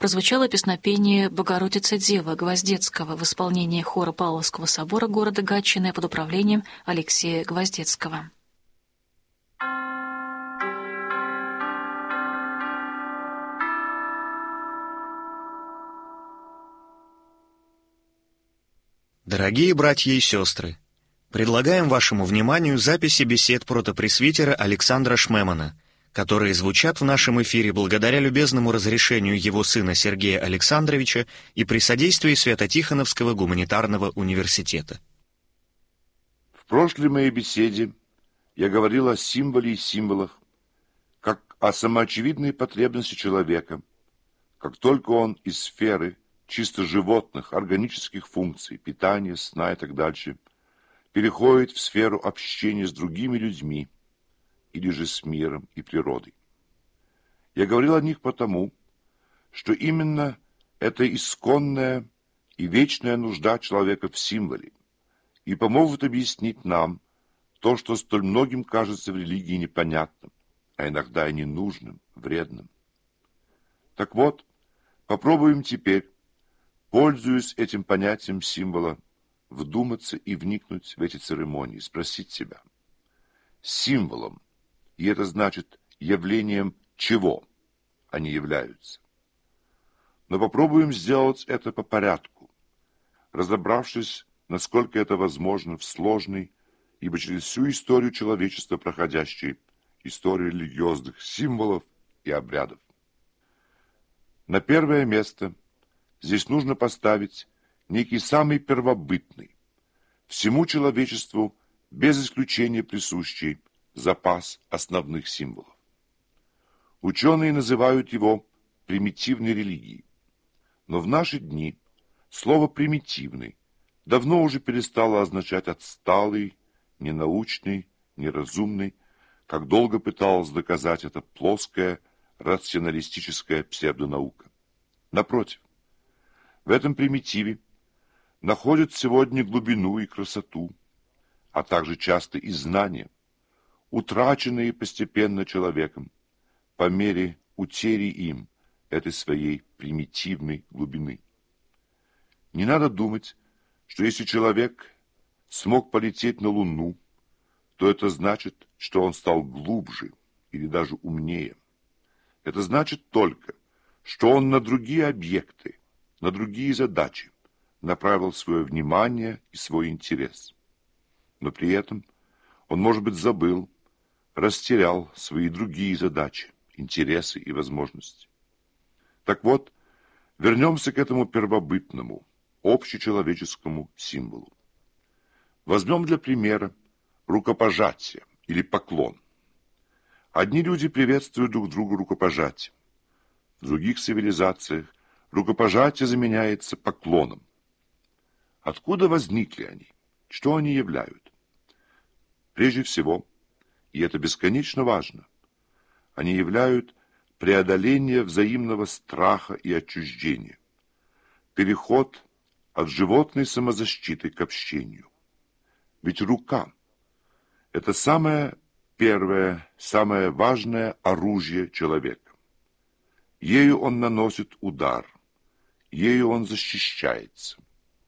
прозвучало песнопение «Богородица-дева» Гвоздецкого в исполнении хора Павловского собора города Гатчины под управлением Алексея Гвоздецкого. Дорогие братья и сестры, предлагаем вашему вниманию записи бесед протопресвитера Александра Шмемана, которые звучат в нашем эфире благодаря любезному разрешению его сына Сергея Александровича и при содействии Свято-Тихоновского гуманитарного университета. В прошлой моей беседе я говорил о символе и символах, как о самоочевидной потребности человека, как только он из сферы чисто животных, органических функций, питания, сна и так дальше, переходит в сферу общения с другими людьми или же с миром и природой. Я говорил о них потому, что именно это исконная и вечная нужда человека в символе и помогут объяснить нам то, что столь многим кажется в религии непонятным, а иногда и ненужным, вредным. Так вот, попробуем теперь, пользуясь этим понятием символа, вдуматься и вникнуть в эти церемонии, спросить себя, символом, и это значит явлением чего они являются. Но попробуем сделать это по порядку, разобравшись, насколько это возможно в сложной, ибо через всю историю человечества проходящей истории религиозных символов и обрядов. На первое место здесь нужно поставить некий самый первобытный, всему человечеству без исключения присущий запас основных символов. Ученые называют его примитивной религией, но в наши дни слово «примитивный» давно уже перестало означать отсталый, ненаучный, неразумный, как долго пыталась доказать эта плоская, рационалистическая псевдонаука. Напротив, в этом примитиве находят сегодня глубину и красоту, а также часто и знания, утраченные постепенно человеком по мере утери им этой своей примитивной глубины. Не надо думать, что если человек смог полететь на Луну, то это значит, что он стал глубже или даже умнее. Это значит только, что он на другие объекты, на другие задачи направил свое внимание и свой интерес. Но при этом он, может быть, забыл, растерял свои другие задачи, интересы и возможности. Так вот, вернемся к этому первобытному, общечеловеческому символу. Возьмем для примера рукопожатие или поклон. Одни люди приветствуют друг друга рукопожатием. В других цивилизациях рукопожатие заменяется поклоном. Откуда возникли они? Что они являют? Прежде всего, и это бесконечно важно, они являют преодоление взаимного страха и отчуждения, переход от животной самозащиты к общению. Ведь рука – это самое первое, самое важное оружие человека. Ею он наносит удар, ею он защищается,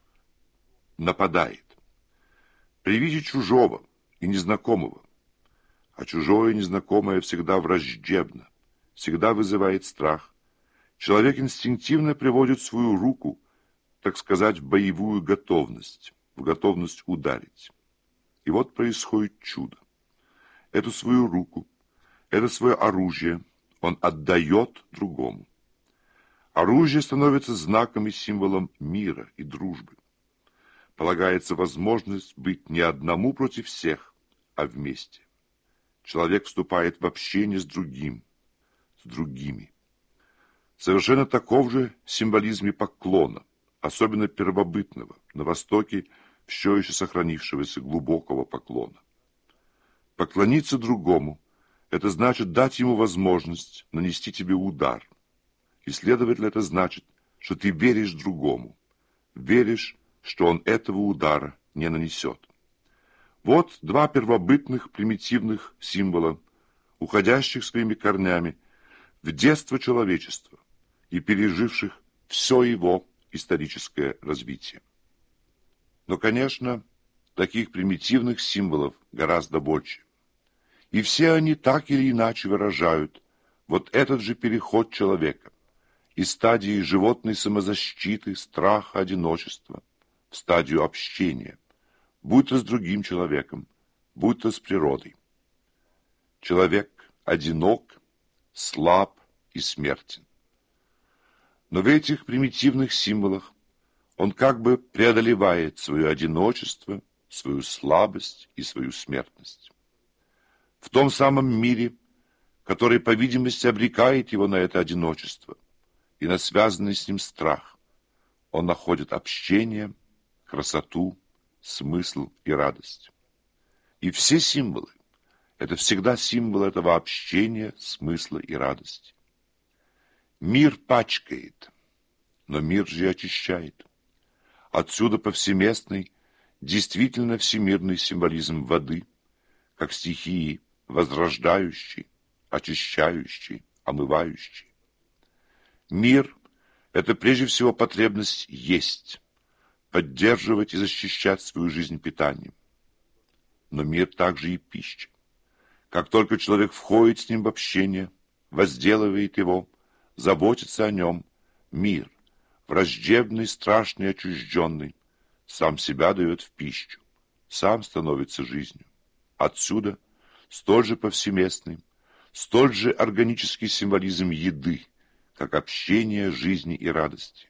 нападает. При виде чужого и незнакомого, а чужое и незнакомое всегда враждебно, всегда вызывает страх, человек инстинктивно приводит свою руку, так сказать, в боевую готовность, в готовность ударить. И вот происходит чудо. Эту свою руку, это свое оружие он отдает другому. Оружие становится знаком и символом мира и дружбы. Полагается возможность быть не одному против всех, а вместе. Человек вступает в общение с другим, с другими. Совершенно таков же символизм и поклона, особенно первобытного, на Востоке все еще сохранившегося глубокого поклона. Поклониться другому – это значит дать ему возможность нанести тебе удар. И, следовательно, это значит, что ты веришь другому, веришь, что он этого удара не нанесет. Вот два первобытных примитивных символа, уходящих своими корнями в детство человечества и переживших все его историческое развитие. Но, конечно, таких примитивных символов гораздо больше. И все они так или иначе выражают вот этот же переход человека из стадии животной самозащиты, страха, одиночества в стадию общения, будь то с другим человеком, будь то с природой. Человек одинок, слаб и смертен. Но в этих примитивных символах он как бы преодолевает свое одиночество, свою слабость и свою смертность. В том самом мире, который, по видимости, обрекает его на это одиночество и на связанный с ним страх, он находит общение, красоту, смысл и радость. И все символы – это всегда символ этого общения, смысла и радости. Мир пачкает, но мир же очищает. Отсюда повсеместный, действительно всемирный символизм воды, как стихии, возрождающий, очищающий, омывающий. Мир – это прежде всего потребность есть, поддерживать и защищать свою жизнь питанием. Но мир также и пища. Как только человек входит с ним в общение, возделывает его, заботится о нем, мир, враждебный, страшный, отчужденный, сам себя дает в пищу, сам становится жизнью. Отсюда столь же повсеместный, столь же органический символизм еды, как общение, жизни и радости.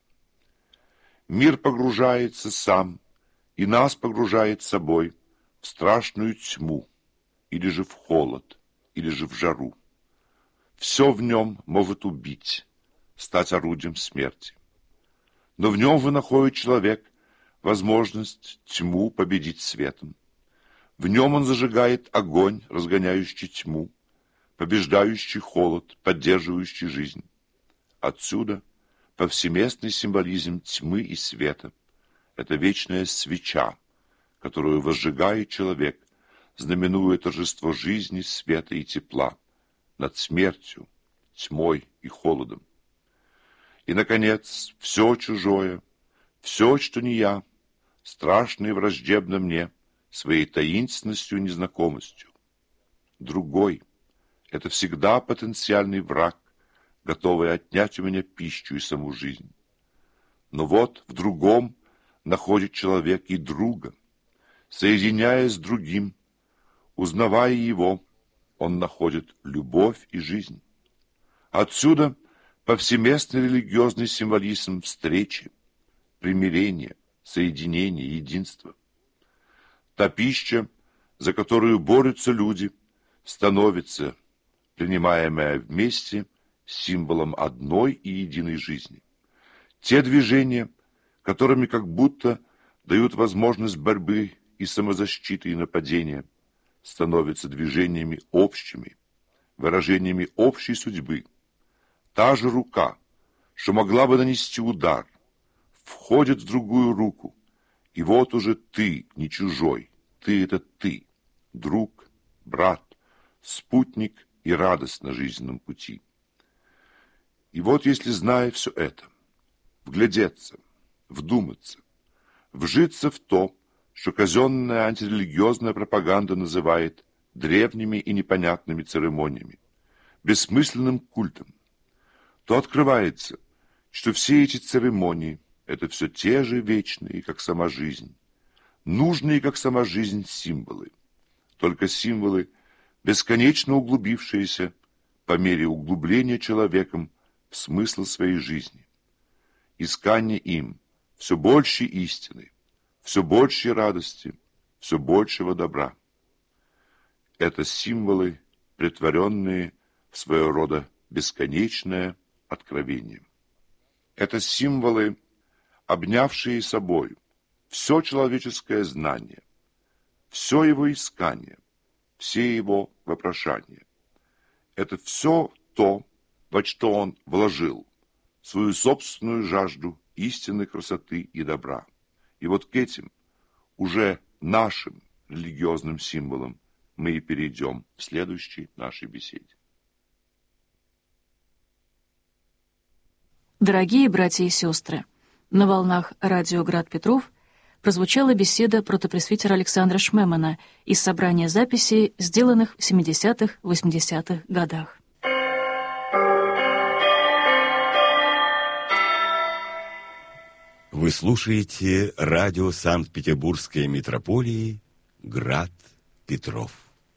Мир погружается сам, и нас погружает с собой в страшную тьму, или же в холод, или же в жару. Все в нем может убить, стать орудием смерти. Но в нем вынаходит человек возможность тьму победить светом. В нем он зажигает огонь, разгоняющий тьму, побеждающий холод, поддерживающий жизнь. Отсюда повсеместный символизм тьмы и света. Это вечная свеча, которую возжигает человек, знаменуя торжество жизни, света и тепла над смертью, тьмой и холодом. И, наконец, все чужое, все, что не я, страшно и враждебно мне, своей таинственностью и незнакомостью. Другой — это всегда потенциальный враг, готовый отнять у меня пищу и саму жизнь. Но вот в другом находит человек и друга. Соединяясь с другим, узнавая его, он находит любовь и жизнь. Отсюда повсеместный религиозный символизм встречи, примирения, соединения, единства. Та пища, за которую борются люди, становится, принимаемая вместе, символом одной и единой жизни. Те движения, которыми как будто дают возможность борьбы и самозащиты и нападения, становятся движениями общими, выражениями общей судьбы. Та же рука, что могла бы нанести удар, входит в другую руку, и вот уже ты не чужой, ты — это ты, друг, брат, спутник и радость на жизненном пути. И вот если, зная все это, вглядеться, вдуматься, вжиться в то, что казенная антирелигиозная пропаганда называет древними и непонятными церемониями, бессмысленным культом, то открывается, что все эти церемонии — это все те же вечные, как сама жизнь, нужные, как сама жизнь, символы, только символы, бесконечно углубившиеся по мере углубления человеком в смысл своей жизни. Искание им все больше истины, все больше радости, все большего добра. Это символы, претворенные в своего рода бесконечное откровение. Это символы, обнявшие собой все человеческое знание, все его искание, все его вопрошания. Это все то, во что он вложил свою собственную жажду истинной красоты и добра. И вот к этим уже нашим религиозным символам мы и перейдем в следующей нашей беседе. Дорогие братья и сестры, на волнах радио «Град Петров» прозвучала беседа протопресвитера Александра Шмемана из собрания записей, сделанных в 70-80-х годах. Вы слушаете радио Санкт-Петербургской митрополии «Град Петров».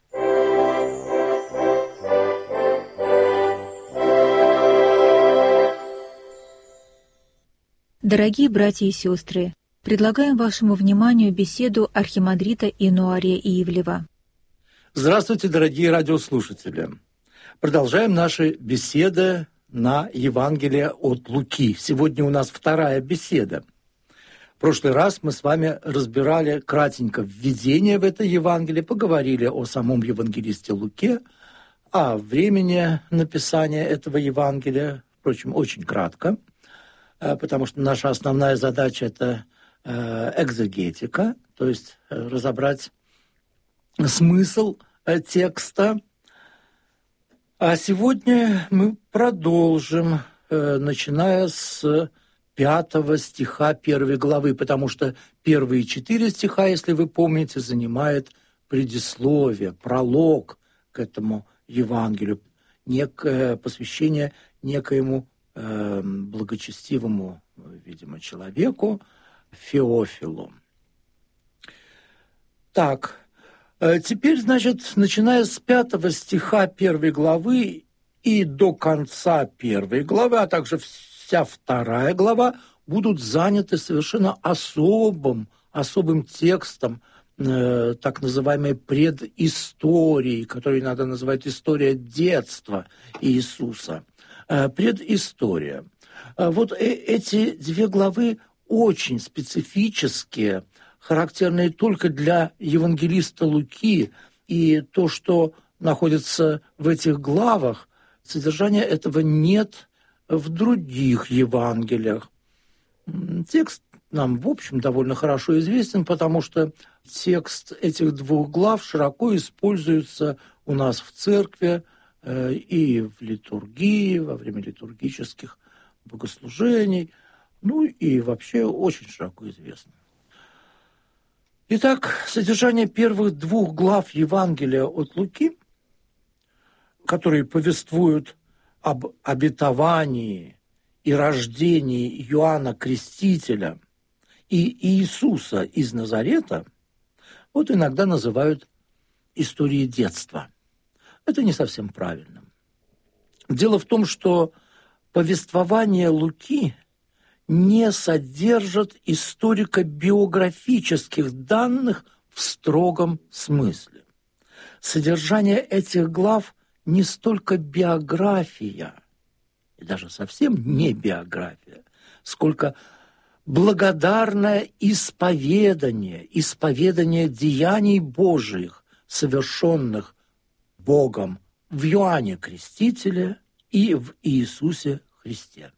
Дорогие братья и сестры, предлагаем вашему вниманию беседу архимандрита Инуария Ивлева. Здравствуйте, дорогие радиослушатели. Продолжаем наши беседы на Евангелие от Луки. Сегодня у нас вторая беседа. В прошлый раз мы с вами разбирали кратенько введение в это Евангелие, поговорили о самом евангелисте Луке, о времени написания этого Евангелия, впрочем, очень кратко, потому что наша основная задача – это экзегетика, то есть разобрать смысл текста. А сегодня мы продолжим, начиная с 5 стиха 1 главы, потому что первые 4 стиха, если вы помните, занимает предисловие, пролог к этому Евангелию, некое посвящение некоему благочестивому, видимо, человеку, Феофилу. Так, теперь, значит, начиная с 5 стиха 1 главы и до конца 1 главы, а также вся 2 глава, будут заняты совершенно особым текстом, так называемой предысторией, которую иногда называют история детства Иисуса. Предыстория. Вот эти 2 главы очень специфические, характерные только для евангелиста Луки, и то, что находится в этих главах, содержания этого нет в других Евангелиях. Текст нам, в общем, довольно хорошо известен, потому что текст этих 2 глав широко используется у нас в церкви и в литургии, во время литургических богослужений, ну и вообще очень широко известно. Итак, содержание первых 2 глав Евангелия от Луки, которые повествуют об обетовании и рождении Иоанна Крестителя и Иисуса из Назарета, вот иногда называют историей детства. Это не совсем правильно. Дело в том, что повествование Луки не содержит историко-биографических данных в строгом смысле. Содержание этих глав не столько биография, и даже совсем не биография, сколько благодарное исповедание деяний Божиих, совершенных Богом в Иоанне Крестителе и в Иисусе Христе.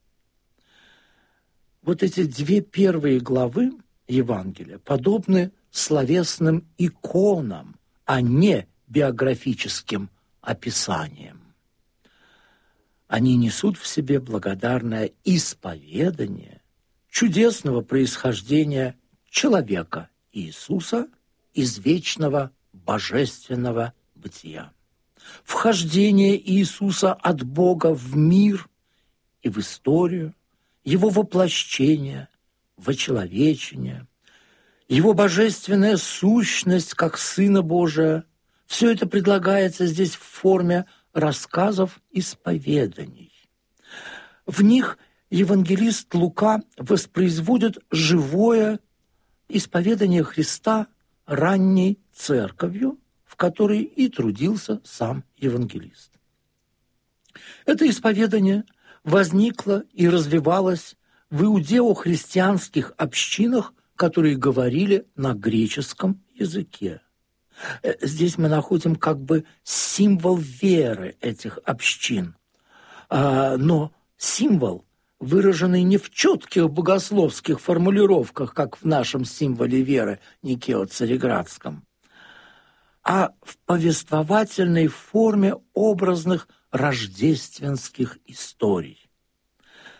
Вот эти 2 первые главы Евангелия подобны словесным иконам, а не биографическим описаниям. Они несут в себе благодарное исповедание чудесного происхождения человека Иисуса из вечного божественного бытия. Вхождение Иисуса от Бога в мир и в историю, Его воплощение, вочеловечение, Его божественная сущность как Сына Божия, все это предлагается здесь в форме рассказов исповеданий. В них евангелист Лука воспроизводит живое исповедание Христа ранней церковью, в которой и трудился сам евангелист. Это исповедание возникло и развивалось в иудео-христианских общинах, которые говорили на греческом языке. Здесь мы находим как бы символ веры этих общин, но символ, выраженный не в четких богословских формулировках, как в нашем символе веры Никео-Цареградском, а в повествовательной форме образных рождественских историй.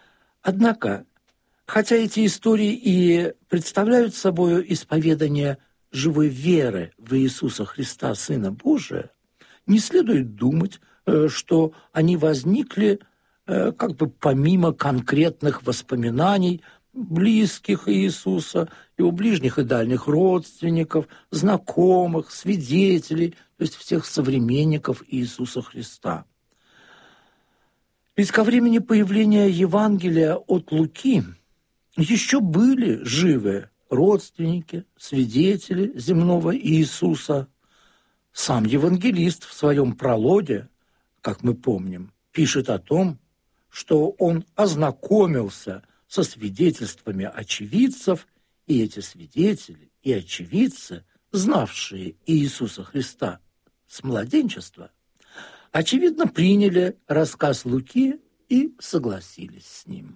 Однако, хотя эти истории и представляют собой исповедание живой веры в Иисуса Христа, Сына Божия, не следует думать, что они возникли как бы помимо конкретных воспоминаний близких Иисуса, его ближних и дальних родственников, знакомых, свидетелей, то есть всех современников Иисуса Христа. Ведь ко времени появления Евангелия от Луки еще были живы родственники, свидетели земного Иисуса. Сам евангелист в своем прологе, как мы помним, пишет о том, что он ознакомился со свидетельствами очевидцев, и эти свидетели и очевидцы, знавшие Иисуса Христа с младенчества, очевидно, приняли рассказ Луки и согласились с ним.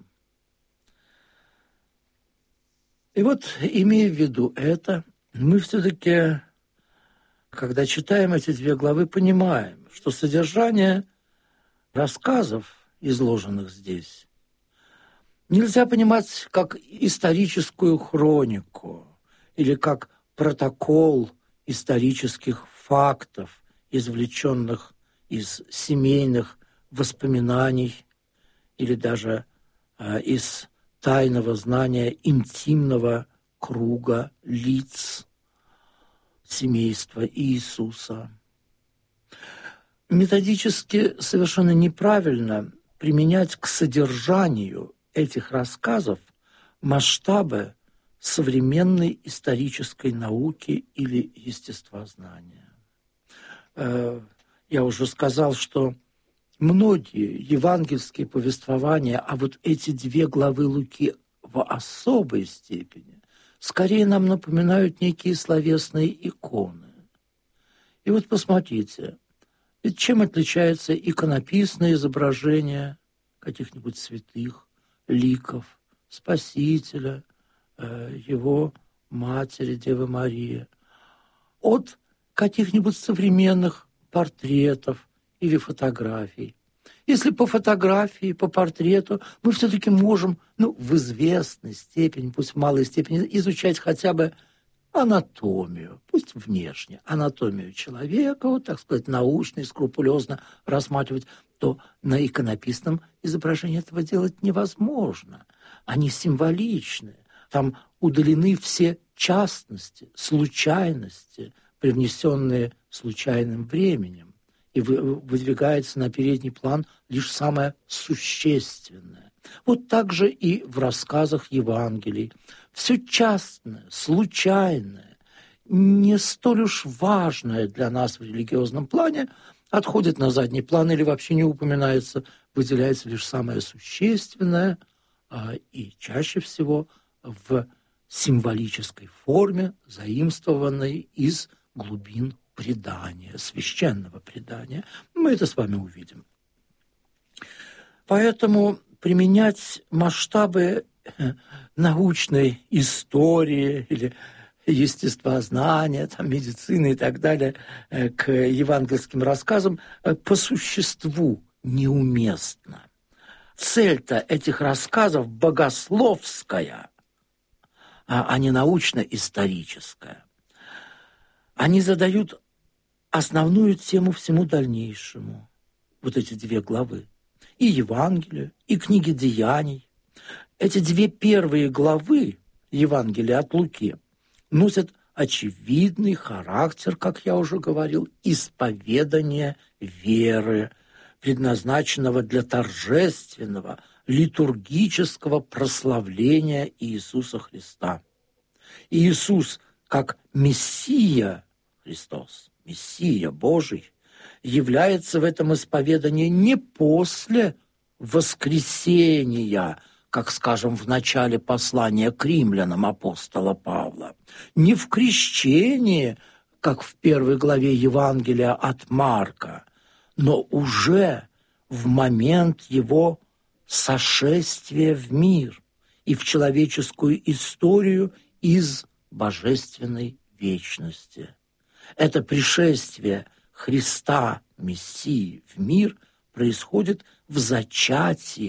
И вот, имея в виду это, мы все-таки, когда читаем эти две главы, понимаем, что содержание рассказов, изложенных здесь, нельзя понимать как историческую хронику или как протокол исторических фактов, извлеченных из семейных воспоминаний или даже из тайного знания интимного круга лиц семейства Иисуса. Методически совершенно неправильно применять к содержанию этих рассказов масштабы современной исторической науки или естествознания. Я уже сказал, что многие евангельские повествования, а вот эти две главы Луки в особой степени, скорее нам напоминают некие словесные иконы. И вот посмотрите, ведь чем отличается иконописное изображение каких-нибудь святых, ликов, Спасителя, его матери, Девы Марии, от каких-нибудь современных портретов или фотографий. Если по фотографии, по портрету мы все-таки можем, в известной степени, пусть в малой степени, изучать хотя бы анатомию, пусть внешне, анатомию человека, вот, так сказать, научно и скрупулезно рассматривать, то на иконописном изображении этого делать невозможно. Они символичны. Там удалены все частности, случайности, привнесенные случайным временем, и выдвигается на передний план лишь самое существенное. Вот так же и в рассказах Евангелий. Все частное, случайное, не столь уж важное для нас в религиозном плане отходит на задний план или вообще не упоминается, выделяется лишь самое существенное, и чаще всего в символической форме, заимствованной из глубин предания, священного предания. Мы это с вами увидим. Поэтому применять масштабы научной истории или естествознания, медицины и так далее к евангельским рассказам по существу неуместно. Цель-то этих рассказов богословская, а не научно-историческая. Они задают основную тему всему дальнейшему. Вот эти две главы. И Евангелие, и книги Деяний. Эти две первые главы Евангелия от Луки носят очевидный характер, как я уже говорил, исповедания веры, предназначенного для торжественного, литургического прославления Иисуса Христа. Иисус, как Мессия, Христос, Мессия Божий, является в этом исповедании не после воскресения, как, скажем, в начале послания к римлянам апостола Павла, не в крещении, как в первой главе Евангелия от Марка, но уже в момент его сошествия в мир и в человеческую историю из божественной вечности. Это пришествие Христа, Мессии, в мир происходит в зачатии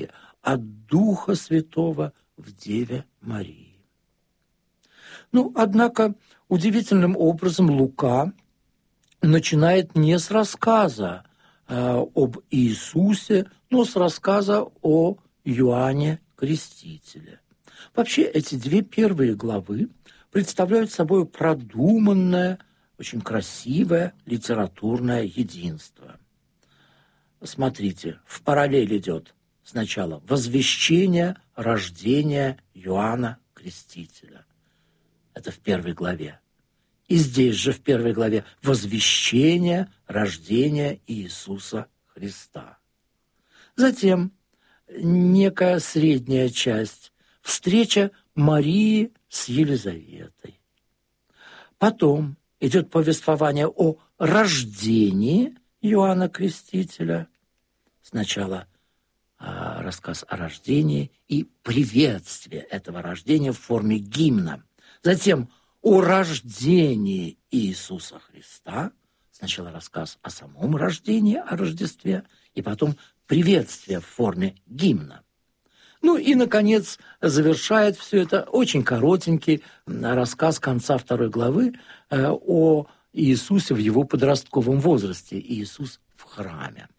от Духа Святого в Деве Марии. Однако, удивительным образом Лука начинает не с рассказа об Иисусе, но с рассказа о Иоанне Крестителе. Вообще, эти две первые главы представляют собой продуманное, очень красивое литературное единство. Смотрите, в параллель идет сначала возвещение рождения Иоанна Крестителя. Это в первой главе. И здесь же в первой главе возвещение рождения Иисуса Христа. Затем некая средняя часть – встреча Марии с Елизаветой. Потом идет повествование о рождении Иоанна Крестителя. Сначала рассказ о рождении и приветствие этого рождения в форме гимна. Затем о рождении Иисуса Христа. Сначала рассказ о самом рождении, о Рождестве, и потом приветствие в форме гимна. И, наконец, завершает все это очень коротенький рассказ конца 2 главы о Иисусе в его подростковом возрасте, Иисус в храме.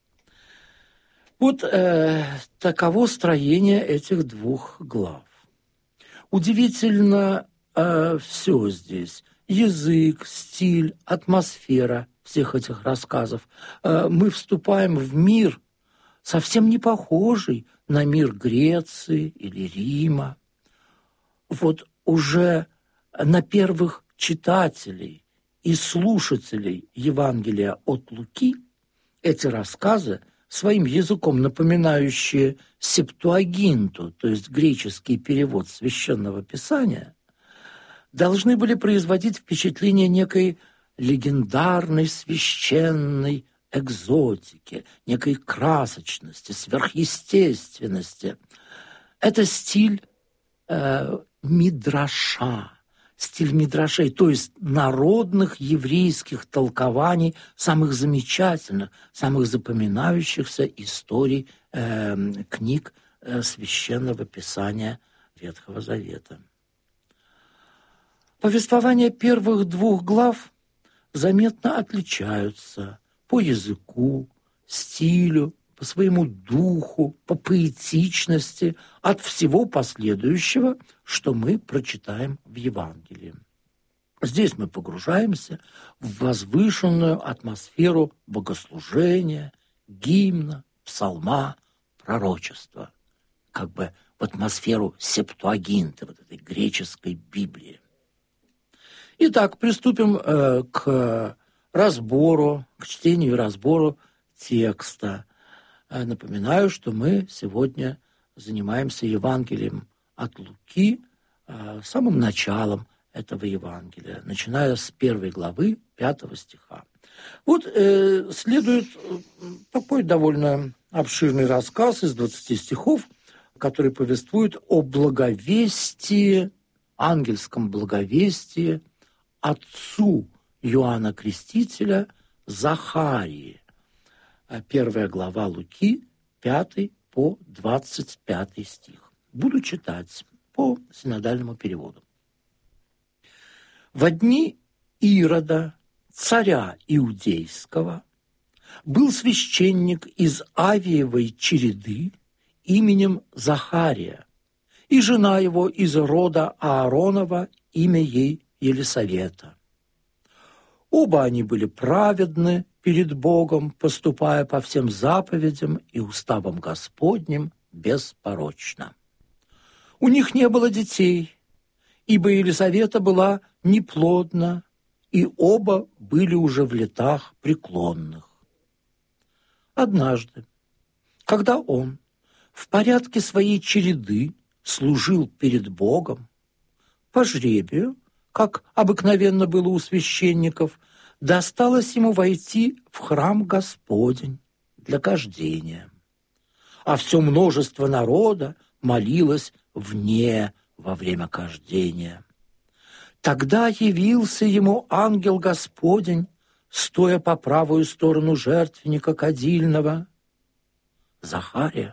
Таково строение этих двух глав. Удивительно все здесь. Язык, стиль, атмосфера всех этих рассказов. Мы вступаем в мир, совсем не похожий на мир Греции или Рима. Уже на первых читателей и слушателей Евангелия от Луки эти рассказы, своим языком напоминающие септуагинту, то есть греческий перевод Священного Писания, должны были производить впечатление некой легендарной священной экзотики, некой красочности, сверхъестественности. Это стиль мидраша, стиль мидрашей, то есть народных еврейских толкований самых замечательных, самых запоминающихся историй книг Священного Писания Ветхого Завета. Повествования первых 2 глав заметно отличаются по языку, стилю, по своему духу, по поэтичности от всего последующего, что мы прочитаем в Евангелии. Здесь мы погружаемся в возвышенную атмосферу богослужения, гимна, псалма, пророчества, как бы в атмосферу септуагинты, этой греческой Библии. Итак, приступим к разбору, к чтению и разбору текста. Напоминаю, что мы сегодня занимаемся Евангелием от Луки, самым началом этого Евангелия, начиная с 1 главы 5 стиха. Следует такой довольно обширный рассказ из 20 стихов, который повествует о благовестии, ангельском благовестии отцу Иоанна Крестителя Захарии. 1 глава Луки, 5 по 25 стих. Буду читать по синодальному переводу. «Во дни Ирода, царя Иудейского, был священник из Авиевой череды именем Захария, и жена его из рода Ааронова, имя ей Елисавета. Оба они были праведны перед Богом, поступая по всем заповедям и уставам Господним беспорочно. У них не было детей, ибо Елисавета была неплодна, и оба были уже в летах преклонных. Однажды, когда он в порядке своей череды служил перед Богом, по жребию, как обыкновенно было у священников, досталось ему войти в храм Господень для кождения. А все множество народа молилось вне во время кождения. Тогда явился ему ангел Господень, стоя по правую сторону жертвенника кадильного. Захария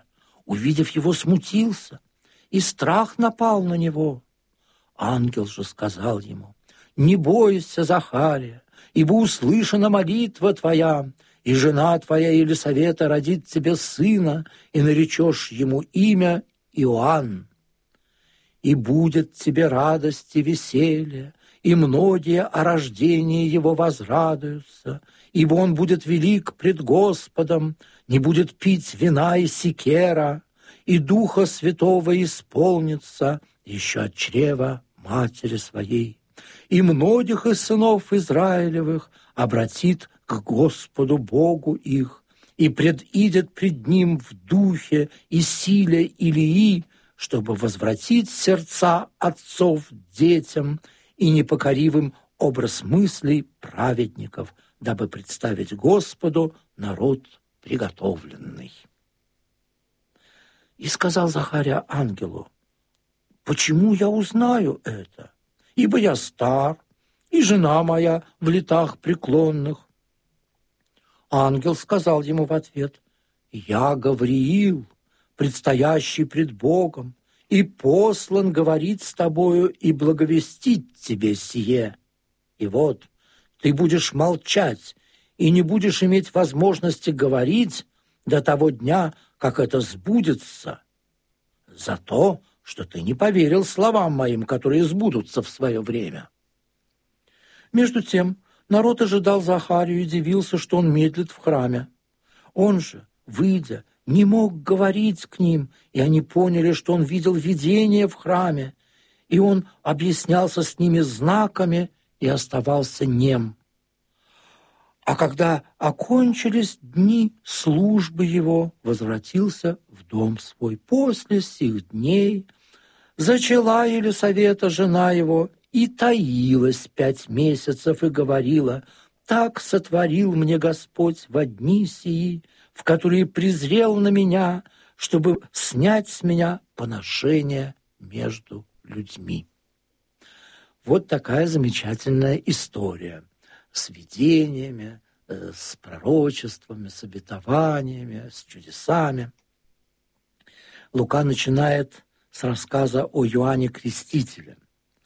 увидев его, смутился, и страх напал на него. Ангел же сказал ему: «Не бойся, Захария, ибо услышана молитва твоя, и жена твоя Елисавета родит тебе сына, и наречешь ему имя Иоанн. И будет тебе радость и веселье, и многие о рождении его возрадуются, ибо он будет велик пред Господом, не будет пить вина и сикера, и Духа Святого исполнится еще от чрева матери своей, и многих из сынов Израилевых обратит к Господу Богу их, и предидет пред Ним в духе и силе Илии, чтобы возвратить сердца отцов детям и непокоривым образ мыслей праведников, дабы представить Господу народ приготовленный». И сказал Захария ангелу: «Почему я узнаю это? Ибо я стар, и жена моя в летах преклонных». Ангел сказал ему в ответ: «Я Гавриил, предстоящий пред Богом, и послан говорить с тобою и благовестить тебе сие. И вот ты будешь молчать и не будешь иметь возможности говорить до того дня, как это сбудется, за то, что ты не поверил словам моим, которые сбудутся в свое время». Между тем народ ожидал Захарию и дивился, что он медлит в храме. Он же, выйдя, не мог говорить к ним, и они поняли, что он видел видение в храме, и он объяснялся с ними знаками и оставался нем. А когда окончились дни службы его, возвратился в дом свой. После сих дней зачала Елисавета, жена его, и таилась 5 месяцев, и говорила: «Так сотворил мне Господь во дни сии, в которые презрел на меня, чтобы снять с меня поношение между людьми». Вот такая замечательная история с видениями, с пророчествами, с обетованиями, с чудесами. Лука начинает с рассказа о Иоанне Крестителе.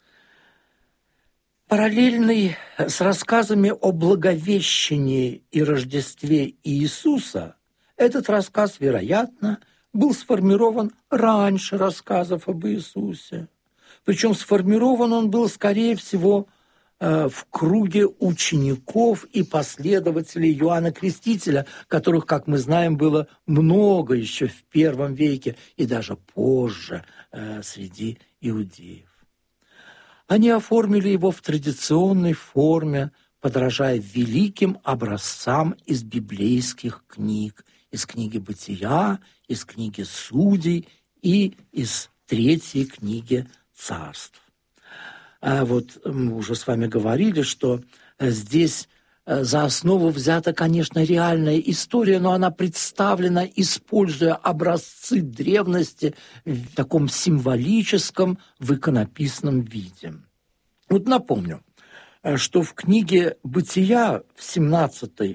Параллельный с рассказами о Благовещении и Рождестве Иисуса, этот рассказ, вероятно, был сформирован раньше рассказов об Иисусе. Причем сформирован он был, скорее всего, в круге учеников и последователей Иоанна Крестителя, которых, как мы знаем, было много еще в первом веке и даже позже среди иудеев. Они оформили его в традиционной форме, подражая великим образцам из библейских книг, из книги «Бытия», из книги «Судей» и из 3 книги «Царств». А вот мы уже с вами говорили, что здесь за основу взята, конечно, реальная история, но она представлена, используя образцы древности в таком символическом, в иконописном виде. Вот напомню, что в книге «Бытия» в 17-18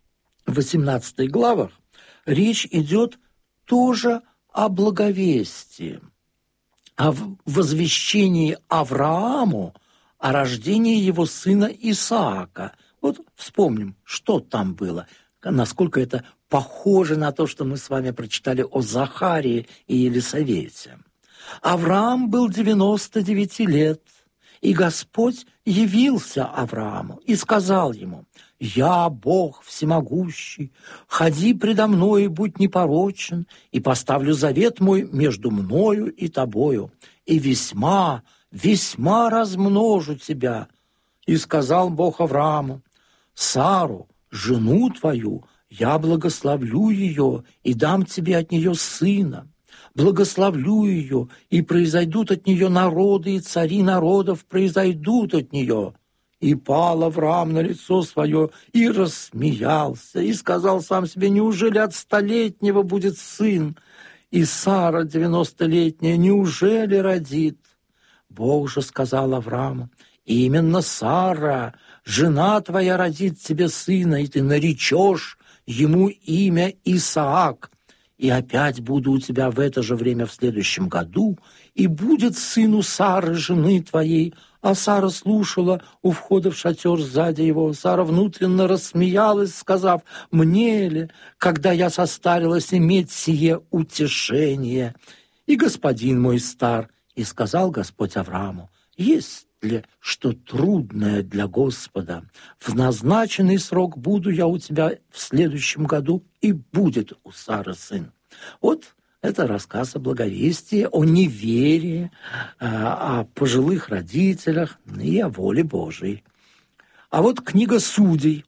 главах речь идет тоже о благовестии, о возвещении Аврааму о рождении его сына Исаака. Вот вспомним, что там было, насколько это похоже на то, что мы с вами прочитали о Захарии и Елисавете. Авраам был 99 лет, и Господь явился Аврааму и сказал ему: «Я, Бог всемогущий, ходи предо мною, будь непорочен, и поставлю завет мой между мною и тобою, и весьма, весьма размножу тебя». И сказал Бог Аврааму: «Сару, жену твою, я благословлю ее и дам тебе от нее сына. Благословлю ее, и произойдут от нее народы, и цари народов произойдут от нее». И пал Авраам на лицо свое, и рассмеялся, и сказал сам себе: «Неужели от 100-летнего будет сын? И Сара 90-летняя, неужели родит?» Бог же сказал Аврааму: «Именно Сара, жена твоя, родит тебе сына, и ты наречешь ему имя Исаак, и опять буду у тебя в это же время в следующем году, и будет сыну Сары, жены твоей». А Сара слушала у входа в шатер сзади его. Сара внутренно рассмеялась, сказав: «Мне ли, когда я состарилась, иметь сие утешение? И господин мой стар». И сказал Господь Аврааму: «Есть ли что трудное для Господа? В назначенный срок буду я у тебя в следующем году, и будет у Сары сын». Вот это рассказ о благовестии, о неверии, о пожилых родителях и о воле Божией. А вот книга Судей,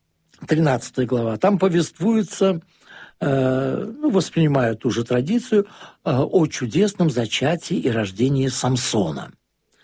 13 глава, там повествуется, воспринимая ту же традицию, о чудесном зачатии и рождении Самсона.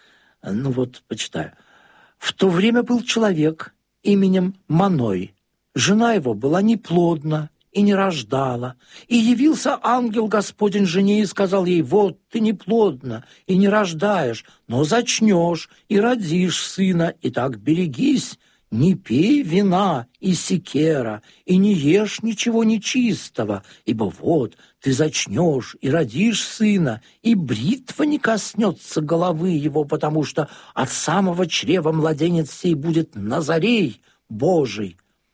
Почитаю. «В то время был человек именем Маной. Жена его была неплодна и не рождала. И явился ангел Господень жене и сказал ей: вот ты неплодна и не рождаешь, но зачнешь и родишь сына, и так берегись, не пей вина и секера, и не ешь ничего нечистого, ибо вот ты зачнешь и родишь сына, и бритва не коснется головы его, потому что от самого чрева младенец сей будет Назарей Божий.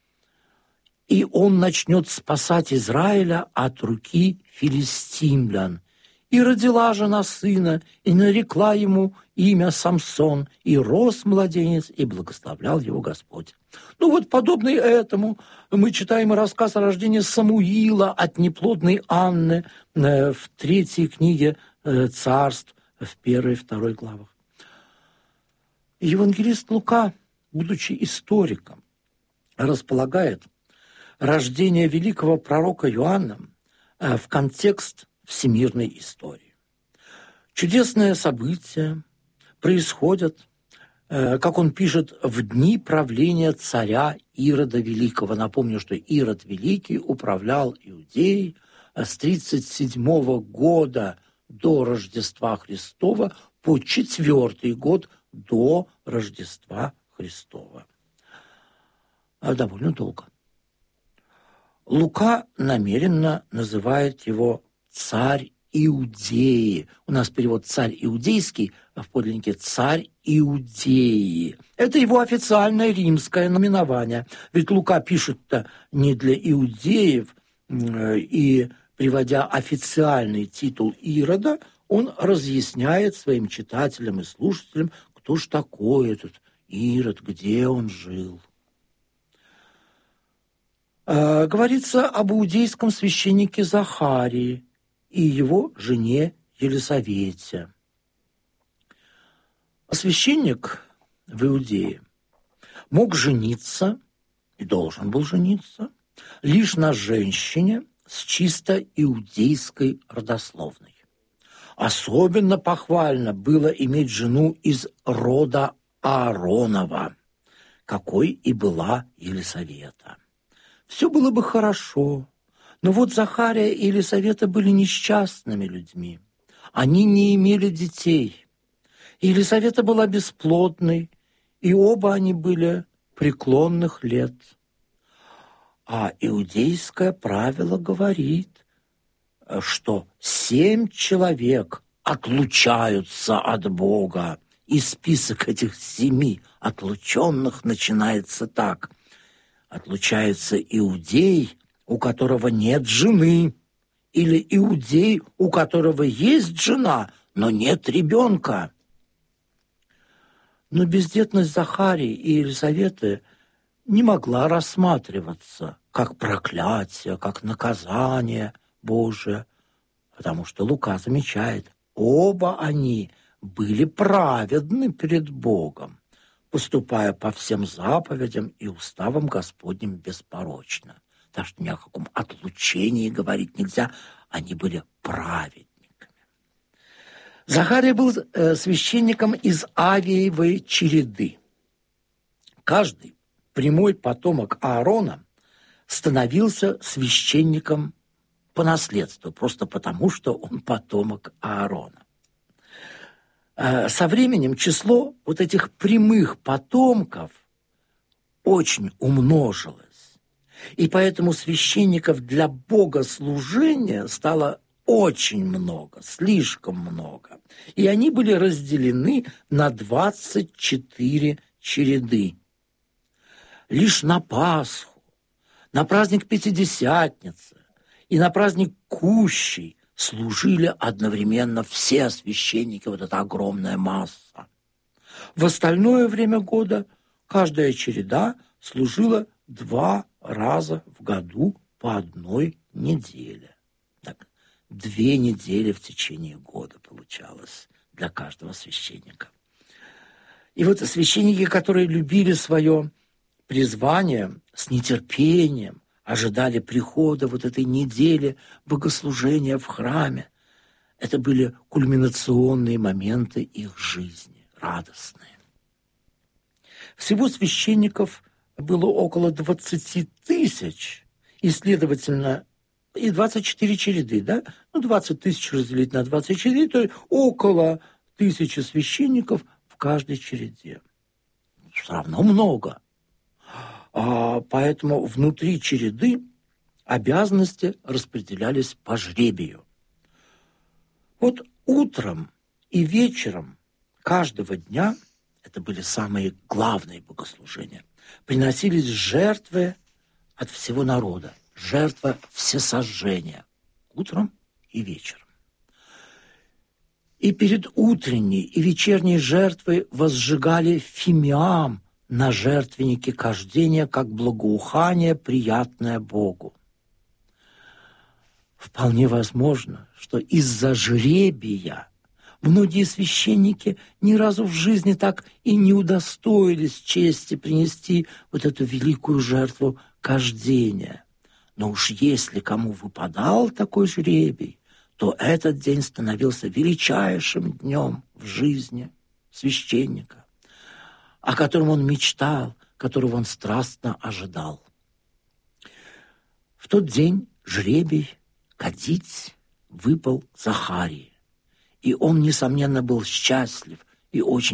И он начнет спасать Израиля от руки филистимлян. И родила жена сына, и нарекла ему имя Самсон, и рос младенец, и благословлял его Господь». Подобный этому мы читаем рассказ о рождении Самуила от неплодной Анны в 3 книге Царств, в 1 и 2 главах. Евангелист Лука, будучи историком, располагает рождение великого пророка Иоанна в контекст всемирной истории. Чудесные события происходят, как он пишет, в дни правления царя Ирода Великого. Напомню, что Ирод Великий управлял Иудеей с 37 года до Рождества Христова по 4 год до Рождества Христова. Довольно долго. Лука намеренно называет его «царь Иудеи». У нас перевод «царь иудейский», а в подлиннике «царь Иудеи». Это его официальное римское наименование. Ведь Лука пишет-то не для иудеев, и, приводя официальный титул Ирода, он разъясняет своим читателям и слушателям, кто ж такой этот Ирод, где он жил. Говорится об иудейском священнике Захарии и его жене Елисавете. Священник в Иудее мог жениться и должен был жениться лишь на женщине с чисто иудейской родословной. Особенно похвально было иметь жену из рода Ааронова, какой и была Елисавета. Все было бы хорошо, но вот Захария и Елисавета были несчастными людьми. Они не имели детей. Елисавета была бесплодной, и оба они были преклонных лет. А иудейское правило говорит, что 7 человек отлучаются от Бога, и список этих 7 отлученных начинается так: отлучается иудей, у которого нет жены, или иудей, у которого есть жена, но нет ребенка. Но бездетность Захарии и Елизаветы не могла рассматриваться как проклятие, как наказание Божие, потому что Лука замечает, оба они были праведны перед Богом, поступая по всем заповедям и уставам Господним беспорочно. Так что ни о каком отлучении говорить нельзя, они были праведниками. Захария был священником из Авиевой череды. Каждый прямой потомок Аарона становился священником по наследству, просто потому, что он потомок Аарона. Со временем число вот этих прямых потомков очень умножилось. И поэтому священников для богослужения стало очень много, слишком много. И они были разделены на 24 череды. Лишь на Пасху, на праздник Пятидесятницы и на праздник Кущей служили одновременно все священники, вот эта огромная масса. В остальное время года каждая череда служила 2 раза в году по 1 неделе. Так, 2 недели в течение года получалось для каждого священника. И вот священники, которые любили свое призвание, с нетерпением ожидали прихода вот этой недели богослужения в храме. Это были кульминационные моменты их жизни, радостные. Всего священников было около 20 тысяч, и, следовательно, и 24 череды, да? 20 тысяч разделить на 24, то есть около 1000 священников в каждой череде. Все равно много. Поэтому внутри череды обязанности распределялись по жребию. Вот утром и вечером каждого дня, это были самые главные богослужения, приносились жертвы от всего народа, жертва всесожжения, утром и вечером. И перед утренней и вечерней жертвой возжигали фимиам на жертвеннике кождения, как благоухание, приятное Богу. Вполне возможно, что из-за жребия многие священники ни разу в жизни так и не удостоились чести принести вот эту великую жертву кождения. Но уж если кому выпадал такой жребий, то этот день становился величайшим днем в жизни священника, о котором он мечтал, которого он страстно ожидал. В тот день жребий кадить выпал Захарии, и он, несомненно, был счастлив и очень